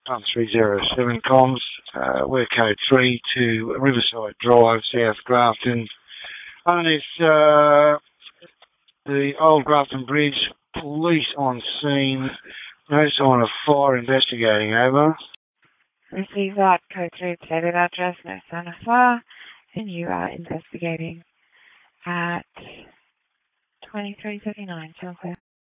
1307 comms. We're code 3 to Riverside Drive, South Grafton. It's the Old Grafton Bridge. Police on scene. No sign of fire. Investigating. Over. Receive that. Code 3, stated address, no sign of fire, and you are investigating at 2339, Clear.